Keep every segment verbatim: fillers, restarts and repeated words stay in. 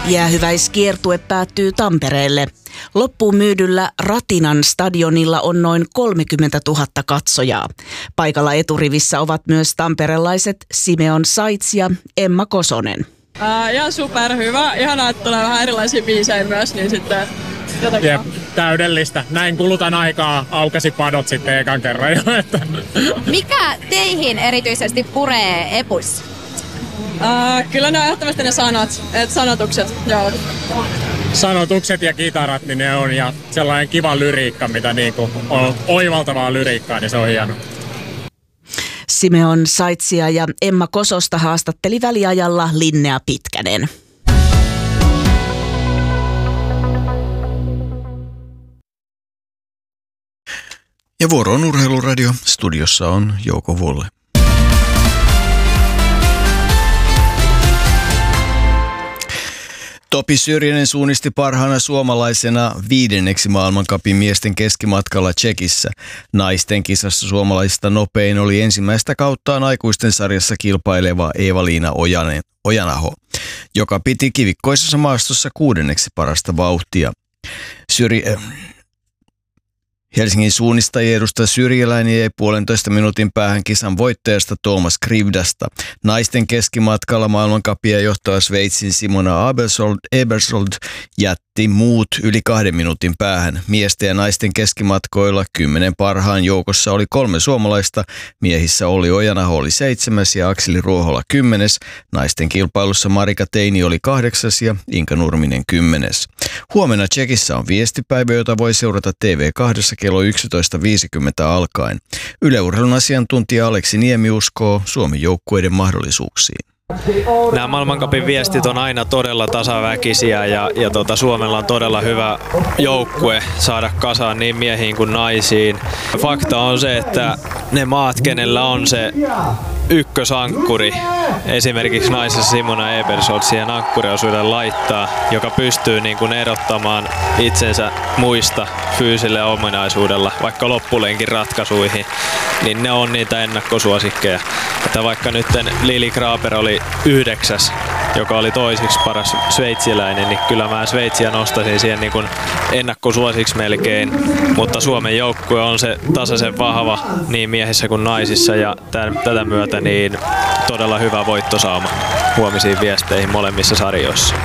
Jäähyväiskiertue päättyy Tampereelle. Loppuun myydyllä Ratinan stadionilla on noin kolmekymmentätuhatta katsojaa. Paikalla eturivissä ovat myös tamperelaiset Simeon Saits ja Emma Kosonen. Ää, ihan super hyvä. Ihanaa, että tulee vähän erilaisia biisejä myös, niin sitten jotenkin. Jep, täydellistä. Näin kulutan aikaa, aukesi padot sitten ekan kerran jo. Mikä teihin erityisesti puree epuissa? Ää, kyllä ne on ehdottomasti ne sanat, et sanotukset, joo. Sanotukset ja kitarat, niin ne on, ja sellainen kiva lyriikka, mitä niinku on oivaltavaa lyriikkaa, niin se on hieno. Simeon Saitsia ja Emma Kososta haastatteli väliajalla Linnea Pitkänen. Ja vuoro on Urheiluradio. Studiossa on Jouko Vuolle. Topi Syrjänen suunnisti parhaana suomalaisena viidenneksi maailmancupin miesten keskimatkalla Tšekissä. Naisten kisassa suomalaisista nopein oli ensimmäistä kauttaan aikuisten sarjassa kilpaileva Eeva-Liina Ojanaho, joka piti kivikkoisessa maastossa kuudenneksi parasta vauhtia. Syrj- Helsingin suunnistajia edustaa Syrjäläinen jäi puolentoista minuutin päähän kisan voittajasta Thomas Krivdasta. Naisten keskimatkalla maailmancupia johtava Sveitsin Simona Ebersold, Ebersold jätti muut yli kahden minuutin päähän. Miesten ja naisten keskimatkoilla kymmenen parhaan joukossa oli kolme suomalaista. Miehissä Olli Ojanaho oli seitsemäs ja Akseli Ruohola kymmenes. Naisten kilpailussa Marika Teini oli kahdeksas ja Inka Nurminen kymmenes. Huomenna Tšekissä on viestipäivä, jota voi seurata T V kaksi kello yksitoista viisikymmentä alkaen. Yle Urheilun asiantuntija Aleksi Niemi uskoo Suomen joukkueiden mahdollisuuksiin. Nämä maailmancupin viestit on aina todella tasaväkisiä ja, ja tota, Suomella on todella hyvä joukkue saada kasaan niin miehiin kuin naisiin. Fakta on se, että ne maat, kenellä on se ykkösankkuri, esimerkiksi naisessa Simona Ebersold siihen ankkuriosuuden laittaa, joka pystyy niin kuin erottamaan itsensä muista fyysillä ominaisuudella, vaikka loppulenkin ratkaisuihin, niin ne on niitä ennakkosuosikkeja. Että vaikka nyt Lili Kraper oli yhdeksäs, joka oli toiseksi paras sveitsiläinen, niin kyllä mä Sveitsiä nostaisin siihen niin kuin ennakkosuosiksi melkein, mutta Suomen joukkue on se tasaisen vahva niin miehissä kuin naisissa ja tämän, tätä myötä niin todella hyvä voittosauma huomisiin viesteihin molemmissa sarjoissa.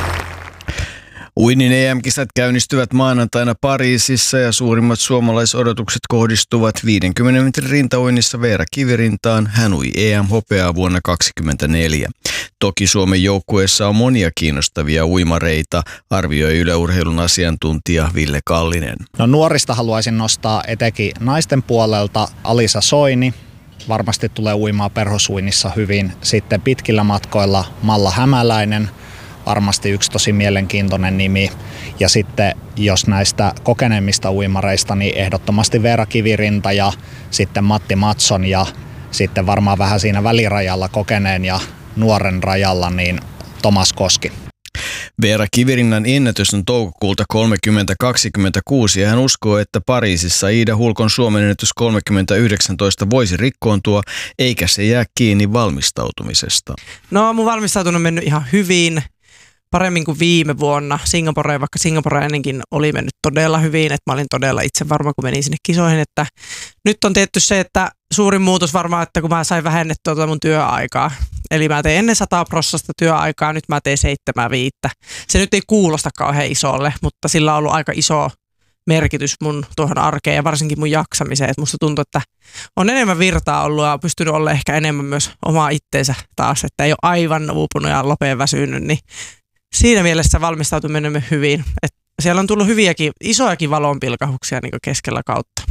Uinnin E M-kisat käynnistyvät maanantaina Pariisissa ja suurimmat suomalaisodotukset kohdistuvat viidenkymmenen metrin rintauinnissa Veera Kivirintaan. Hän ui E M-hopeaa vuonna kaksituhattakaksikymmentäneljä. Toki Suomen joukkueessa on monia kiinnostavia uimareita, arvioi Yle Urheilun asiantuntija Ville Kallinen. No nuorista haluaisin nostaa etenkin naisten puolelta Alisa Soini. Varmasti tulee uimaa perhosuinnissa hyvin. Sitten pitkillä matkoilla Malla Hämäläinen. Varmasti yksi tosi mielenkiintoinen nimi. Ja sitten jos näistä kokeneemmista uimareista, niin ehdottomasti Veera Kivirinta ja sitten Matti Matson ja sitten varmaan vähän siinä välirajalla kokeneen ja nuoren rajalla, niin Tomas Koski. Veera Kivirinnan ennätys on toukokuulta kolmekymmentä kaksikymmentäkuusi ja hän uskoo, että Pariisissa Iida Hulkon Suomen ennätys kolmekymmentä yhdeksäntoista voisi rikkoontua, eikä se jää kiinni valmistautumisesta. No mun valmistautunut on mennyt ihan hyvin. Paremmin kuin viime vuonna Singaporeen, vaikka Singapore ennenkin oli mennyt todella hyvin, että mä olin todella itse varma, kun menin sinne kisoihin, että nyt on tietty se, että suurin muutos varmaan, että kun mä sain vähennettyä tuota mun työaikaa, eli mä tein ennen sata prosenttia työaikaa, nyt mä teen seitsemän viittä. Se nyt ei kuulosta kauhean isolle, mutta sillä on ollut aika iso merkitys mun tuohon arkeen ja varsinkin mun jaksamiseen, että musta tuntuu, että on enemmän virtaa ollut ja on pystynyt olla ehkä enemmän myös omaa itteensä taas, että ei ole aivan uupunut ja lopeen väsynyt, niin siinä mielessä valmistautuminen hyvin. Et siellä on tullut hyviäkin, isojakin valonpilkahuksia niin keskellä kautta.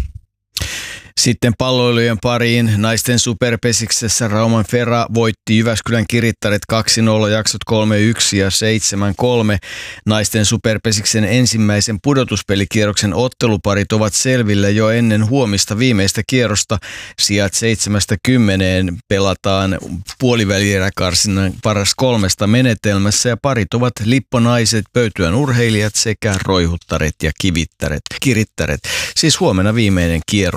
Sitten palloilujen pariin. Naisten superpesiksessä Rauman Ferra voitti Jyväskylän Kirittäret kaksi nolla, jaksot kolme yksi ja seitsemän kolme. Naisten superpesiksen ensimmäisen pudotuspelikierroksen otteluparit ovat selvillä jo ennen huomista viimeistä kierrosta. Sijat seitsemästä kymmeneen pelataan puolivälieräkarsinnan paras kolmesta menetelmässä ja parit ovat lipponaiset, pöytyän urheilijat sekä roihuttaret ja kivittäret, kirittäret. Siis huomenna viimeinen kierros.